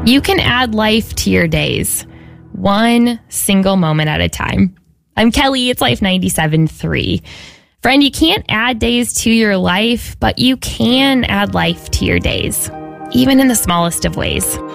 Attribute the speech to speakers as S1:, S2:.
S1: You can add life to your days, one single moment at a time. I'm Kelly, it's Life 97.3. Friend, you can't add days to your life, but you can add life to your days, even in the smallest of ways.